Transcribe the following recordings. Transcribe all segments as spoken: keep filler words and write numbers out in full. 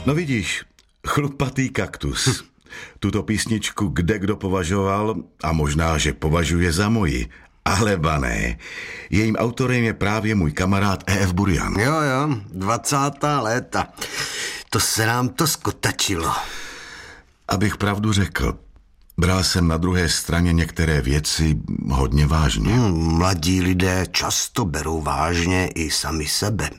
No vidíš, Chlupatý kaktus. Tuto písničku kde kdo považoval, a možná, že považuje za moji, ale ba ne. Jejím autorem je právě můj kamarád E F Burian. Jo, jo, dvacátá léta. To se nám to skotačilo. Abych pravdu řekl, bral jsem na druhé straně některé věci hodně vážně. Hmm, mladí lidé často berou vážně i sami sebe.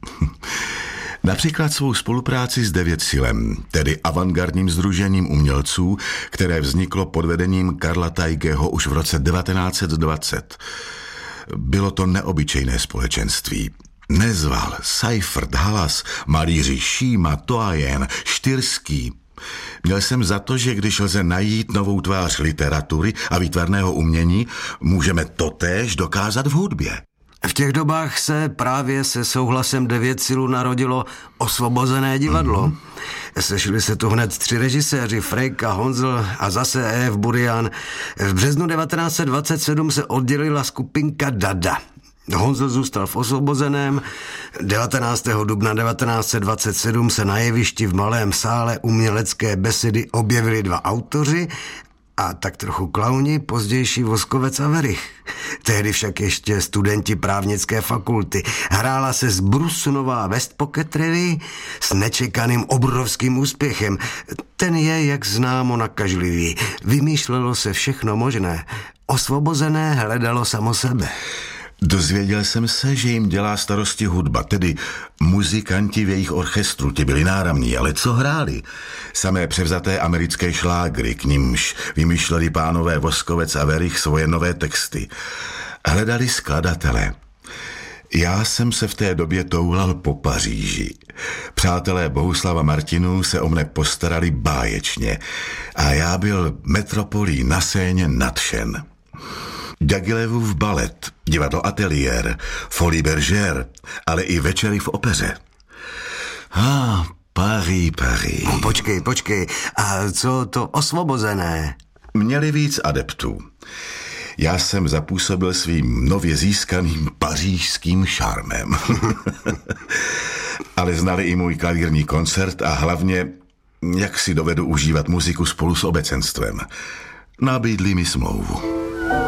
Například svou spolupráci s Devět Silem, tedy avantgardním sdružením umělců, které vzniklo pod vedením Karla Taigeho už v roce devatenáct set dvacet. Bylo to neobyčejné společenství. Nezval, Seifert, Halas, malíři Šíma, Toajen, Štyrský. Měl jsem za to, že když lze najít novou tvář literatury a výtvarného umění, můžeme totéž dokázat v hudbě. V těch dobách se právě se souhlasem Devět Silů narodilo Osvobozené divadlo. Mm-hmm. Sešli se tu hned tři režiséři, Frejka, Honzl a zase E F Burian. V březnu devatenáct set dvacet sedm se oddělila skupinka Dada. Honzl zůstal v Osvobozeném. devatenáctého dubna devatenáct set dvacet sedm se na jevišti v malém sále umělecké besedy objevili dva autoři a tak trochu klauni, pozdější Voskovec a Werich. Tehdy však ještě studenti právnické fakulty. Hrála se z Brusunová West Pocket Revue s nečekaným obrovským úspěchem. Ten je, jak známo, nakažlivý. Vymýšlelo se všechno možné. Osvobozené hledalo samo sebe. Dozvěděl jsem se, že jim dělá starosti hudba, tedy muzikanti v jejich orchestru, ti byli náramní, ale co hráli? Samé převzaté americké šlágry, k nimž vymýšleli pánové Voskovec a Werich svoje nové texty. Hledali skladatele. Já jsem se v té době toulal po Paříži. Přátelé Bohuslava Martinů se o mne postarali báječně a já byl metropolí na Séně nadšen. Diaghilevův balet, divadlo Atelier, Folie Bergère, ale i večery v opeře. Ah, Paris, Paris. No, počkej, počkej. A co to Osvobozené? Měli víc adeptů. Já jsem zapůsobil svým nově získaným pařížským šarmem. Ale znali i můj klavírní koncert a hlavně, jak si dovedu užívat muziku spolu s obecenstvem. Nabídli mi smlouvu.